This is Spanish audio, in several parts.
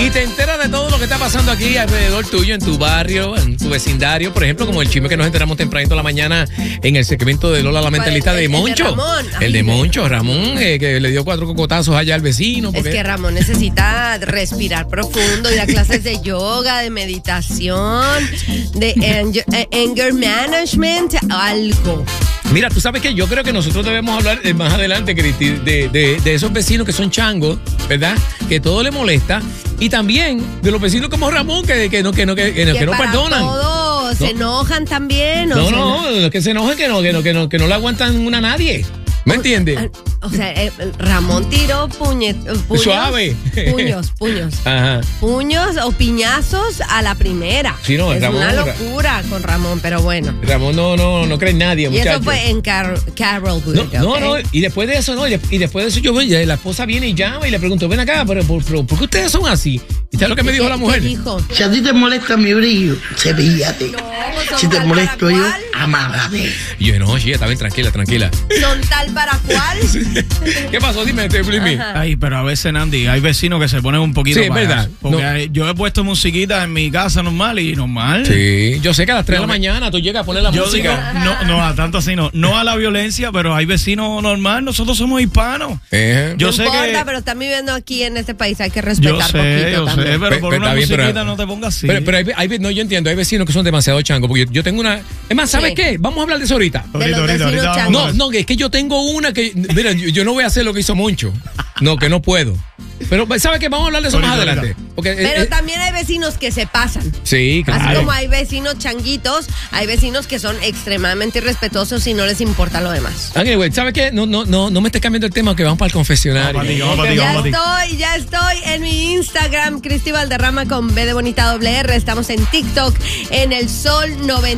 Y te enteras de todo lo que está pasando aquí alrededor tuyo, en tu barrio, en tu vecindario. Por ejemplo, como el chisme que nos enteramos tempranito a la mañana en el segmento de Lola la Mentalista de Moncho. El de Moncho, Ramón, que le dio 4 cocotazos allá al vecino. Es que Ramón necesita respirar profundo, ir a clases de yoga, de meditación, de anger management, algo. Mira, tú sabes que yo creo que nosotros debemos hablar más adelante, Cristi, de esos vecinos que son changos, ¿verdad? Que todo le molesta. Y también de los vecinos como Ramón, que no perdonan. Todos se enojan también. No, que se enojan, que no le aguantan una a nadie. ¿Me entiendes? O sea, Ramón tiró puños. Suave. Puños. Ajá. Puños o piñazos a la primera. Sí, no, es Ramón, una locura con Ramón, pero bueno. Ramón no cree en nadie, muchacho. Y eso fue en Carrollwood. No, y después de eso, yo voy, la esposa viene y llama y le pregunto, ven acá, pero ¿por qué ustedes son así? ¿Y sabes lo que me dijo la mujer? Dijo? Si a ti te molesta mi brillo, cepíllate. Si te molesto yo, amárrate. Y yo, no, sí, está bien, tranquila. ¿Son tal para cuál? ¿Qué pasó? Dime, Blimi. Ay, pero a veces, Nandy, hay vecinos que se ponen un poquito sí, payasos. ¿verdad? Porque yo he puesto musiquita en mi casa normal. Sí, yo sé que a las 3 de la mañana tú llegas a poner la música. Digo, no, a tanto así no. No a la violencia, pero hay vecinos normal. Nosotros somos hispanos. Yo sé que pero están viviendo aquí en este país, hay que respetar poquito también. Sé, pero por una musiquita no te pongas así. Pero yo entiendo, hay vecinos que son demasiado changos, porque yo tengo una... Es más, ¿sabes qué? Vamos a hablar de eso ahorita. Ahorita. No, es que yo tengo una que... Mira, yo no voy a hacer lo que hizo Moncho. No, que no puedo. Pero, ¿sabes qué? Vamos a hablar de eso más adelante. Pero también hay vecinos que se pasan. Sí, claro. Así como hay vecinos changuitos, hay vecinos que son extremadamente irrespetuosos y no les importa lo demás. Anyway, ¿sabes qué? No me estés cambiando el tema, que vamos para el confesionario. Ya estoy en mi Instagram, Cristi Valderrama con B de bonita R. Estamos en TikTok, en el Sol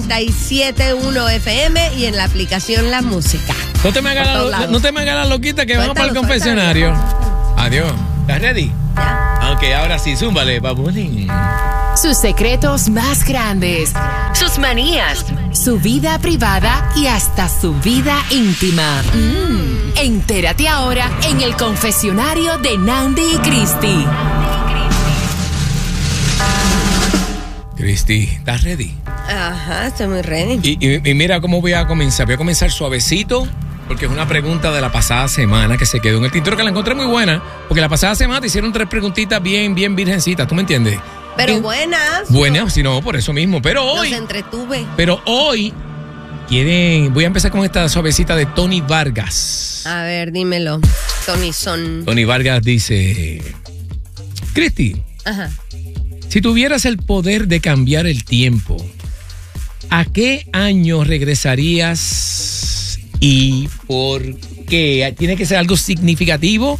97.1 FM y en la aplicación La Música. No te me hagas la loquita, que vamos para el confesionario. Adiós. ¿Estás ready? Ya. Ok, ahora sí, zúmbale, babulín. Sus secretos más grandes, sus manías, su vida privada y hasta su vida íntima. Entérate ahora en el confesionario de Nandy y Cristi. Cristi, ¿estás ready? Ajá, estoy muy ready. Y mira cómo voy a comenzar. Voy a comenzar suavecito, porque es una pregunta de la pasada semana que se quedó en el tintero, que la encontré muy buena, porque la pasada semana te hicieron 3 preguntitas bien virgencitas, ¿tú me entiendes? Pero buenas. Buenas, si no, por eso mismo. Pero hoy... Los entretuve. Pero hoy voy a empezar con esta suavecita de Tony Vargas. A ver, dímelo. Tony Vargas dice: Cristi, ajá, si tuvieras el poder de cambiar el tiempo, ¿a qué año regresarías y por qué? ¿Tiene que ser algo significativo?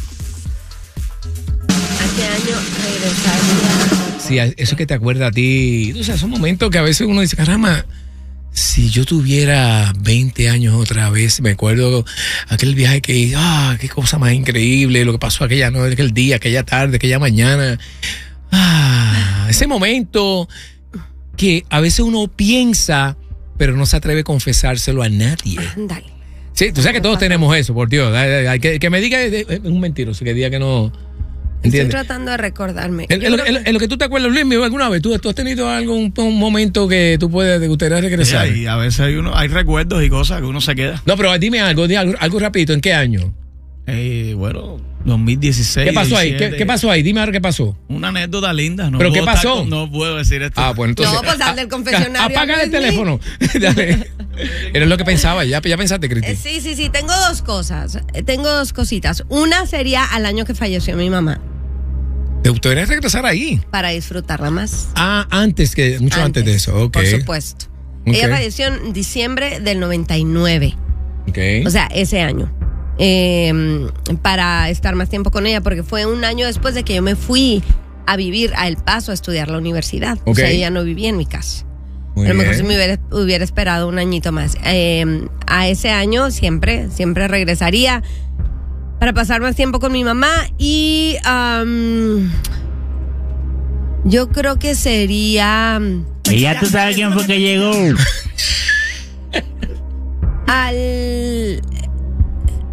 ¿A qué año regresaría? Sí, eso que te acuerda a ti. O sea, son momentos que a veces uno dice, caramba, si yo tuviera 20 años otra vez, me acuerdo aquel viaje que hice, qué cosa más increíble, lo que pasó aquella noche, aquel día, aquella tarde, aquella mañana. Ese momento que a veces uno piensa, pero no se atreve a confesárselo a nadie. Dale. Sí, tú sabes que todos tenemos eso, por Dios. Que me diga, es un mentiroso, que diga que no. ¿Entiendes? Estoy tratando de recordarme. En lo que tú te acuerdas, Luis, alguna vez, ¿tú has tenido un momento que tú te gustaría regresar? Sí, a veces hay recuerdos y cosas que uno se queda. No, pero dime algo rapidito, ¿en qué año? Bueno, 2016. ¿Qué pasó ahí? ¿Qué pasó ahí? Dime ahora qué pasó. Una anécdota linda. ¿Pero qué pasó? No puedo decir esto. Bueno, entonces. No, pues dale del confesionario. Apaga el teléfono. Dale. Era lo que pensaba. Ya pensaste, Cristi. Sí. Tengo 2 cosas. Tengo 2 cositas. Una sería al año que falleció mi mamá. ¿Te gustaría regresar ahí? Para disfrutarla más. Mucho antes de eso. Okay. Por supuesto. Ella falleció en diciembre del 99. Okay. O sea, ese año. Para estar más tiempo con ella, porque fue un año después de que yo me fui a vivir a El Paso a estudiar la universidad. Okay. O sea, ella no vivía en mi casa. Muy a lo mejor bien. si me hubiera esperado un añito más. A ese año siempre regresaría para pasar más tiempo con mi mamá y yo creo que sería... Y ya tú sabes quién fue que llegó.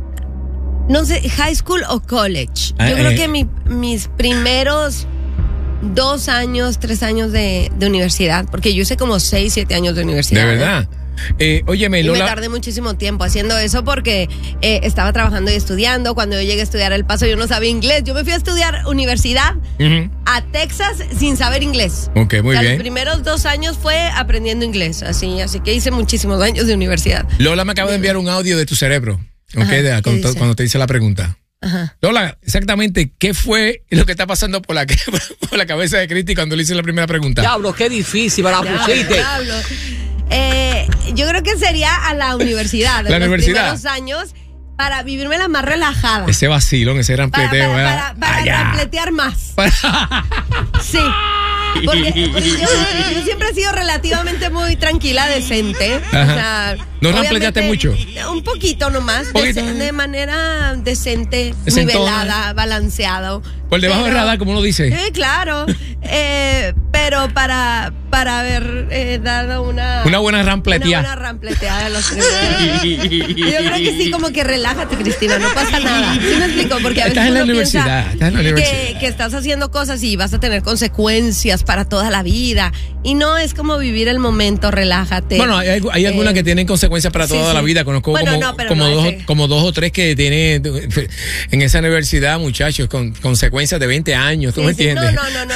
No sé, high school o college. Yo creo que mis primeros 2 años, 3 años de universidad, porque yo hice como 6, 7 años de universidad. ¿De verdad? Óyeme, Lola. Y me tardé muchísimo tiempo haciendo eso porque estaba trabajando y estudiando. Cuando yo llegué a estudiar El Paso, yo no sabía inglés. Yo me fui a estudiar universidad a Texas sin saber inglés. Ok, muy bien. Los primeros 2 años fue aprendiendo inglés, así que hice muchísimos años de universidad. Lola me acaba de enviar un audio de tu cerebro, Ajá, cuando te hice la pregunta. Ajá. Lola, exactamente, ¿qué fue lo que está pasando por la cabeza de Cristi cuando le hice la primera pregunta? Diablo, qué difícil, me la pusiste. Diablo. Yo creo que sería a la universidad. La universidad. Los primeros años para vivirme más relajada. Ese vacilón, ese rampleteo. Para rampletear más. Sí. Porque yo siempre he sido relativamente muy tranquila, decente. O sea, ¿no rampleteaste mucho? Un poquito nomás. De manera decente, nivelada, balanceado. Por debajo del radar, como uno dice. Claro. Pero para haber dado una buena rampleteada a los primeros. Yo creo que sí, como que relájate, Cristina, no pasa nada. ¿Sí me explico? Porque a veces estás en la uno universidad, piensa estás en la universidad. que estás haciendo cosas y vas a tener consecuencias para toda la vida. Y no, es como vivir el momento, relájate. Bueno, hay algunas que tienen consecuencias para toda la vida. Conozco como dos o tres que tienen en esa universidad, muchachos, con consecuencias de 20 años. ¿Tú me entiendes? No,